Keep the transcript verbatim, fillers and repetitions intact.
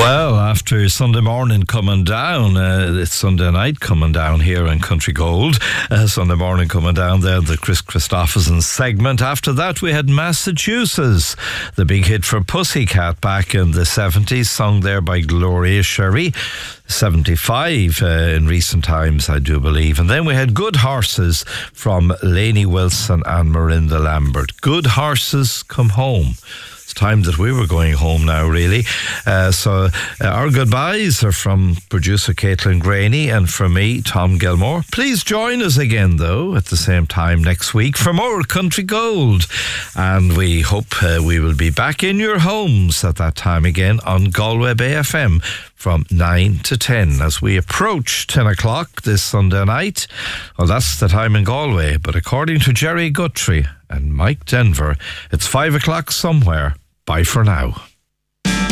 Well, after Sunday morning coming down, uh, it's Sunday night coming down here in Country Gold. Uh, Sunday morning coming down there, the Chris Christopherson segment. After that, we had Massachusetts, the big hit for Pussycat back in the seventies, sung there by Gloria Sherry. seventy-five uh, in recent times, I do believe. And then we had Good Horses from Lainey Wilson and Marinda Lambert. Good Horses Come Home. It's time that we were going home now, really. Uh, so uh, our goodbyes are from producer Caitlin Graney and from me, Tom Gilmore. Please join us again, though, at the same time next week for more Country Gold. And we hope uh, we will be back in your homes at that time again on Galway Bay F M from nine to ten as we approach ten o'clock this Sunday night. Well, that's the time in Galway, but according to Jerry Guthrie and Mike Denver, it's five o'clock somewhere. Bye for now.